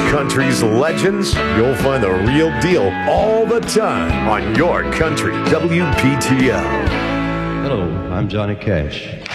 Country's legends, you'll find the real deal all the time on Your Country WPTL. Hello, I'm Johnny Cash.